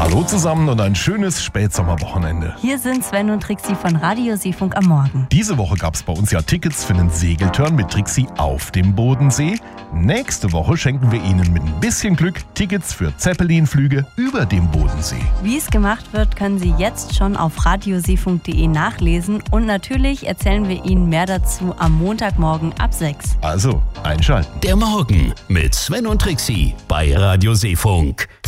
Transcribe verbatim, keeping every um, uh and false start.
Hallo zusammen und ein schönes Spätsommerwochenende. Hier sind Sven und Trixi von Radio Seefunk am Morgen. Diese Woche gab es bei uns ja Tickets für einen Segeltörn mit Trixi auf dem Bodensee. Nächste Woche schenken wir Ihnen mit ein bisschen Glück Tickets für Zeppelin-Flüge über dem Bodensee. Wie es gemacht wird, können Sie jetzt schon auf radioseefunk punkt de nachlesen und natürlich erzählen wir Ihnen mehr dazu am Montagmorgen ab sechs. Also, einschalten. Der Morgen mit Sven und Trixi bei Radio Seefunk.